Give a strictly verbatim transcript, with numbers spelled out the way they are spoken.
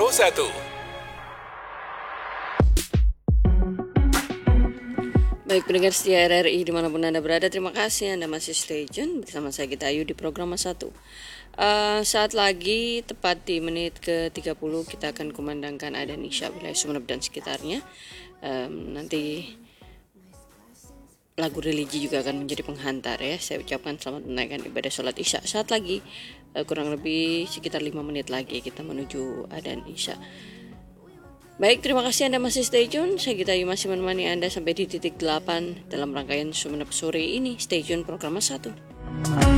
satu. Baik pendengar setia R R I dimanapun Anda berada, terima kasih Anda masih stay tune bersama saya Gita Ayu di program satu. Uh, saat lagi tepat di menit ke tiga puluh kita akan kumandangkan adzan Isya wilayah Sumeneb dan sekitarnya. Um, nanti lagu religi juga akan menjadi penghantar ya. Saya ucapkan selamat menunaikan ibadah sholat Isya. Saat lagi uh, kurang lebih sekitar lima menit lagi kita menuju adzan Isya. Baik, terima kasih Anda masih stay tune. Saya Gita Ayu masih menemani Anda sampai di titik delapan dalam rangkaian Sumeneb sore ini. Stay tune program satu.